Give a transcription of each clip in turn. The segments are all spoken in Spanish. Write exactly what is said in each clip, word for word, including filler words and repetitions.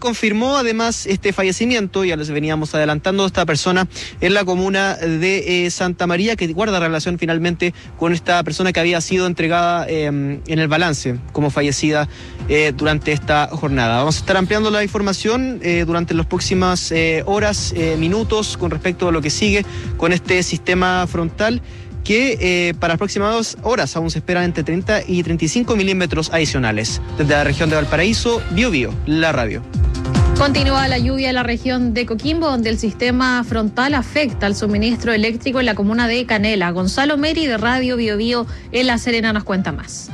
confirmó además este fallecimiento, ya les veníamos adelantando, esta persona en la comuna de eh, Santa María, que guarda relación finalmente con esta persona que había sido entregada eh, en el balance como fallecida eh, durante esta jornada. Vamos a estar ampliando la información eh, durante las próximas eh, horas, eh, minutos, con respecto a lo que sigue con este sistema frontal, que eh, para las próximas horas aún se esperan entre treinta y treinta y cinco milímetros adicionales. Desde la región de Valparaíso, Bio Bio, la radio. Continúa la lluvia en la región de Coquimbo, donde el sistema frontal afecta al suministro eléctrico en la comuna de Canela. Gonzalo Meri, de Radio Bio Bio en La Serena, nos cuenta más.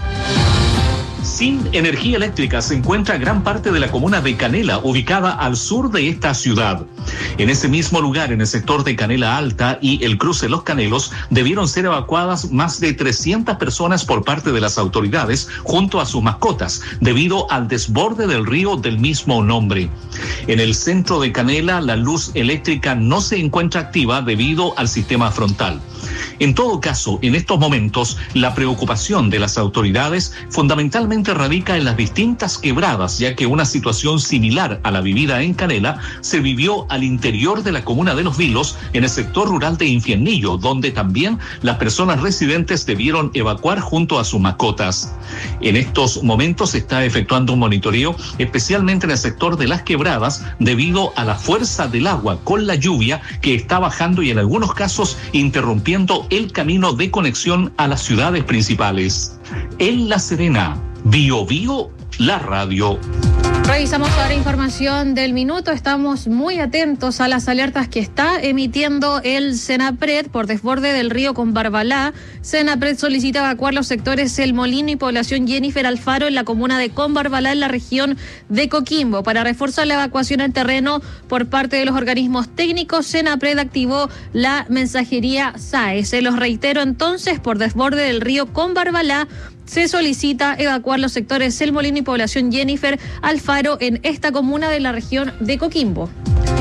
Sin energía eléctrica se encuentra gran parte de la comuna de Canela, ubicada al sur de esta ciudad. En ese mismo lugar, en el sector de Canela Alta y el cruce Los Canelos, debieron ser evacuadas más de trescientas personas por parte de las autoridades junto a sus mascotas, debido al desborde del río del mismo nombre. En el centro de Canela, la luz eléctrica no se encuentra activa debido al sistema frontal. En todo caso, en estos momentos, la preocupación de las autoridades fundamentalmente radica en las distintas quebradas, ya que una situación similar a la vivida en Canela se vivió al interior de la comuna de Los Vilos, en el sector rural de Infiernillo, donde también las personas residentes debieron evacuar junto a sus mascotas. En estos momentos se está efectuando un monitoreo, especialmente en el sector de las quebradas, debido a la fuerza del agua con la lluvia que está bajando y en algunos casos interrumpiendo el camino de conexión a las ciudades principales. En La Serena, Bio Bio, la radio. Revisamos ahora información del minuto. Estamos muy atentos a las alertas que está emitiendo el Senapred por desborde del río Combarbalá. Senapred solicita evacuar los sectores El Molino y población Jennifer Alfaro en la comuna de Combarbalá, en la región de Coquimbo. Para reforzar la evacuación en terreno por parte de los organismos técnicos, Senapred activó la mensajería S A E. Se los reitero entonces, por desborde del río Combarbalá, se solicita evacuar los sectores El Molino y población Jennifer Alfaro en esta comuna de la región de Coquimbo.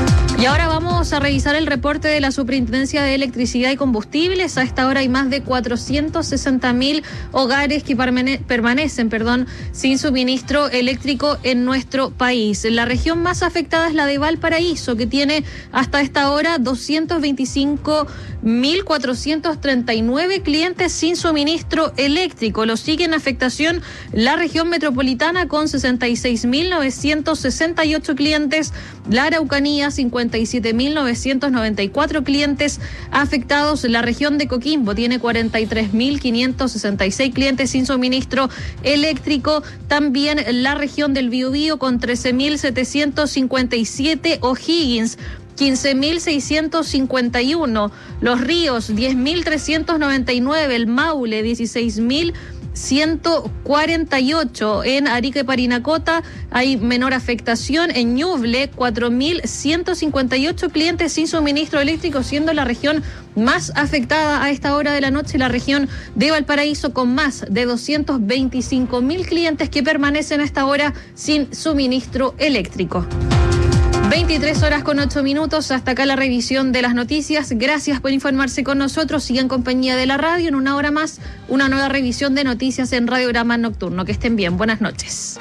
Y ahora vamos a revisar el reporte de la Superintendencia de Electricidad y Combustibles. A esta hora hay más de cuatrocientos sesenta mil hogares que permane- permanecen perdón, sin suministro eléctrico en nuestro país. La región más afectada es la de Valparaíso, que tiene hasta esta hora doscientos veinticinco mil cuatrocientos treinta y nueve clientes sin suministro eléctrico. Lo sigue en afectación la región metropolitana con sesenta y seis mil novecientos sesenta y ocho clientes, la Araucanía cincuenta y siete mil novecientos noventa y cuatro clientes afectados. La región de Coquimbo tiene cuarenta y tres mil quinientos sesenta y seis clientes sin suministro eléctrico. También la región del Biobío con trece mil setecientos cincuenta y siete, O'Higgins quince mil seiscientos cincuenta y uno, Los Ríos diez mil trescientos noventa y nueve, el Maule dieciséis mil ciento cuarenta y ocho. En Arica y Parinacota hay menor afectación. En Ñuble, cuatro mil ciento cincuenta y ocho clientes sin suministro eléctrico, siendo la región más afectada a esta hora de la noche la región de Valparaíso, con más de doscientos veinticinco mil clientes que permanecen a esta hora sin suministro eléctrico. veintitrés horas con ocho minutos, hasta acá la revisión de las noticias. Gracias por informarse con nosotros. Sigan en compañía de la radio. En una hora más, una nueva revisión de noticias en Radiograma Nocturno. Que estén bien. Buenas noches.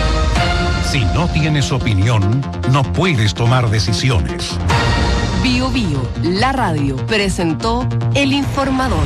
Si no tienes opinión, no puedes tomar decisiones. Bio Bio, la radio, presentó El Informador.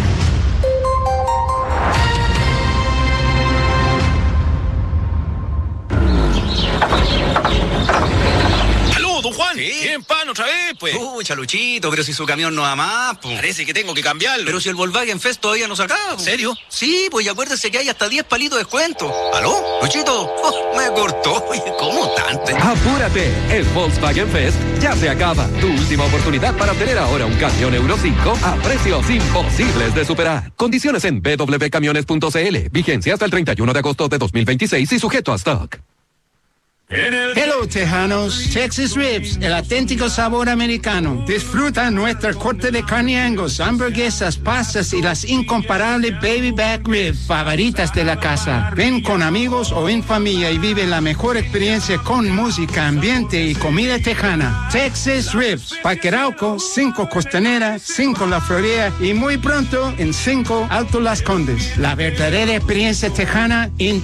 Don Juan, ¿sí? ¿Tienen pan otra vez, pues? Uy, Chaluchito, pero si su camión no va más, pues. Parece que tengo que cambiarlo. Pero si el Volkswagen Fest todavía no se acaba. ¿En serio? Sí, pues y acuérdese que hay hasta diez palitos de descuento. ¿Aló? Luchito, oh, me cortó. Oye, ¿cómo tanto? Apúrate, el Volkswagen Fest ya se acaba. Tu última oportunidad para obtener ahora un camión Euro cinco a precios imposibles de superar. Condiciones en b w camiones punto c l. Vigencia hasta el treinta y uno de agosto de dos mil veintiséis y sujeto a stock. Hello, tejanos. Texas Ribs, el auténtico sabor americano. Disfruta nuestra corte de carne Angus, hamburguesas, pastas y las incomparables Baby Back Ribs favoritas de la casa. Ven con amigos o en familia y vive la mejor experiencia con música, ambiente y comida tejana. Texas Ribs, Parque Arauco, cinco Costanera, cinco La Florida y muy pronto en cinco Alto Las Condes. La verdadera experiencia tejana en